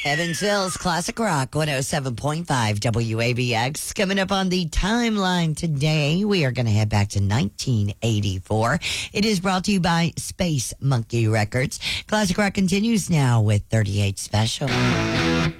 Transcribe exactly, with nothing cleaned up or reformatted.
Evansville's Classic Rock one oh seven point five W A B X. Coming up on the timeline today, we are going to head back to nineteen eighty-four. It is brought to you by Space Monkey Records. Classic Rock continues now with thirty-eight Special.